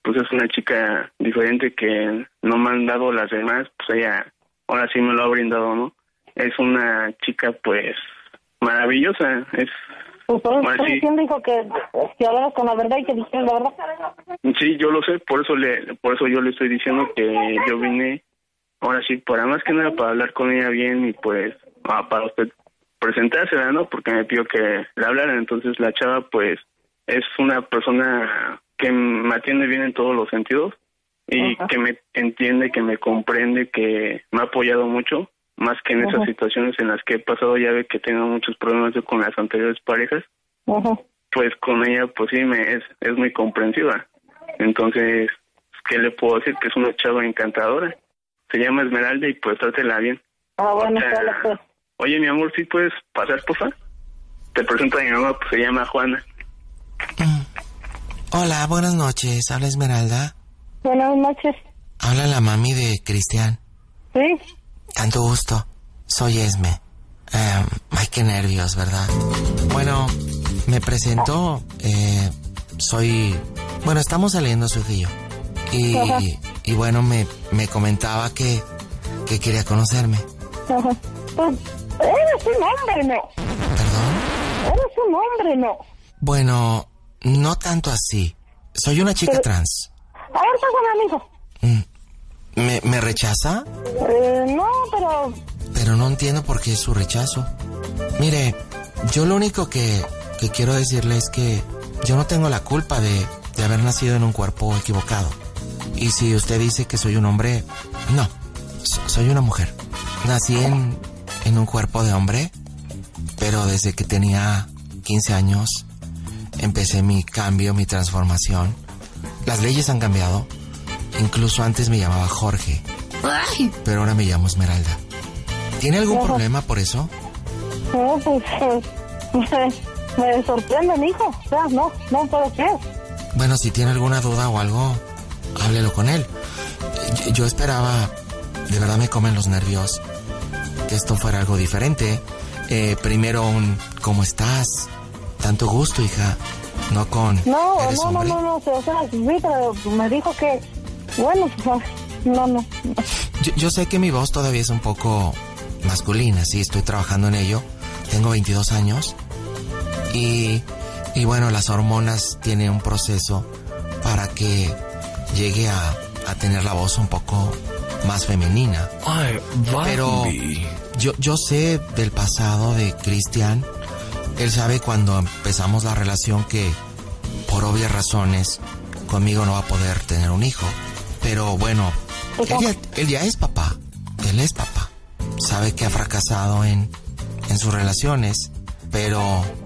pues es una chica diferente que no me han dado las demás, pues ella ahora sí me lo ha brindado, ¿no? Es una chica, pues, maravillosa, es... Pues por eso ¿quién dijo que hablaras con la verdad y que dijeras la verdad? Sí, yo lo sé, por eso yo le estoy diciendo que yo vine, ahora sí, para más que nada para hablar con ella bien y pues para usted presentársela, ¿no? Porque me pidió que le hablara, entonces la chava, pues, es una persona que me atiende bien en todos los sentidos y que me entiende, que me comprende, que me ha apoyado mucho, más que en esas situaciones en las que he pasado. Ya ve que tengo muchos problemas yo con las anteriores parejas, pues con ella, pues sí, es muy comprensiva. Entonces, ¿qué le puedo decir? Que es una chava encantadora. Se llama Esmeralda y pues trátela bien. Bueno, pues. Oye, mi amor, ¿sí puedes pasar, porfa? Te presento a mi mamá, pues se llama Juana. Hola, buenas noches. ¿Habla Esmeralda? Buenas noches. Habla la mami de Cristian. Sí. Tanto gusto. Soy Esme. Ay, qué nervios, ¿verdad? Bueno, me presento. Bueno, estamos saliendo su hija y yo. Y bueno, me comentaba que quería conocerme. Pues, eres un hombre, ¿no? ¿Perdón? Eres un hombre, ¿no? Bueno, no tanto así. Soy una chica trans. A ver, pásame, amigo. ¿Me rechaza? No, pero... Pero no entiendo por qué su rechazo. Mire, yo lo único que quiero decirle es que yo no tengo la culpa de haber nacido en un cuerpo equivocado. Y si usted dice que soy un hombre, no, soy una mujer. Nací en un cuerpo de hombre, pero desde que tenía 15 años empecé mi cambio, mi transformación. Las leyes han cambiado. Incluso antes me llamaba Jorge, pero ahora me llamo Esmeralda. ¿Tiene algún problema por eso? No, pues me sorprende, mijo. O sea, no puedo creer. Bueno, si tiene alguna duda o algo, háblelo con él. Yo esperaba, de verdad me comen los nervios, que esto fuera algo diferente. Primero ¿cómo estás? Tanto gusto, hija. No con... No, o sea, sí, pero me dijo que... Bueno, pues, no. Yo sé que mi voz todavía es un poco masculina, sí, estoy trabajando en ello. Tengo 22 años. Y bueno, las hormonas tienen un proceso para que llegue a tener la voz un poco más femenina. Ay, pero yo sé del pasado de Cristian. Él sabe cuando empezamos la relación que por obvias razones conmigo no va a poder tener un hijo. Pero bueno, él ya es papá. Él es papá. Sabe que ha fracasado en sus relaciones, pero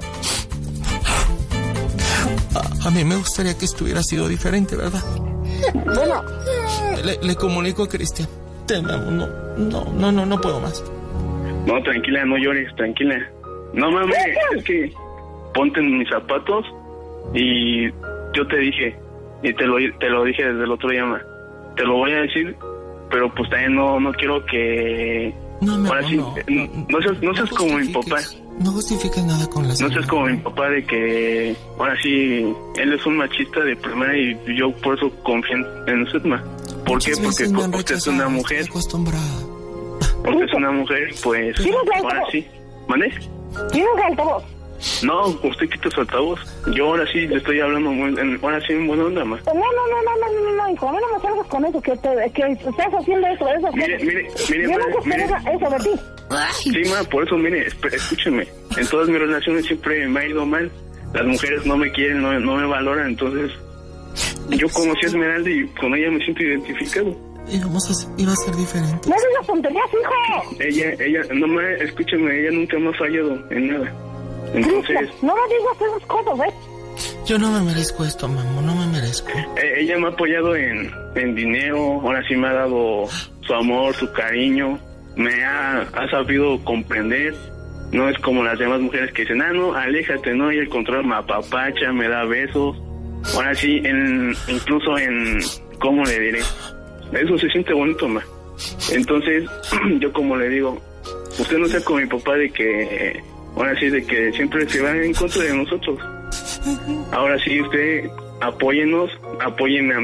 a mí me gustaría que esto hubiera sido diferente, ¿verdad? Bueno, le comunico a Cristian. Te amo, no puedo más. No, tranquila, no llores, tranquila. No mames, es que ponte en mis zapatos y yo te dije, y te lo dije desde el otro llama. Te lo voy a decir, pero pues también no quiero que... No seas como mi papá. No justifiques nada con las... No seas como mi papá de que... Ahora sí, él es un machista de primera y yo por eso confío en usted, ma. ¿Por qué? Porque usted es una mujer. Estoy acostumbrada. Usted es una mujer, pues... Ahora sí. ¿Mané? ¿Tienes altavoz? No, usted quita su altavoz. Yo ahora sí le estoy hablando ahora sí en buena onda, ma. No, hijo, a mí no me salgas con eso, que estás haciendo eso. Mire, yo no espero eso de ti. Sí, ma, por eso, mire, escúcheme. En todas mis relaciones siempre me ha ido mal. Las mujeres no me quieren, no me valoran, entonces... Yo conocí a Esmeralda y con ella me siento identificado. Iba a ser diferente. No digas tonterías, hijo. Ella, no me... Escúcheme, ella nunca me ha fallado en nada. Entonces... No me digas esas cosas, ¿eh? Yo no me merezco esto, mamá, no me merezco. Ella me ha apoyado en dinero, ahora sí me ha dado su amor, su cariño, me ha sabido comprender. No es como las demás mujeres que dicen, no, aléjate, no, y el control me apapacha, me da besos. Ahora sí, incluso en, ¿cómo le diré? Eso se siente bonito, ma. Entonces, yo como le digo, usted no sea como mi papá de que, ahora sí, de que siempre se va en contra de nosotros. Ahora sí, usted apóyennos, apóyenme a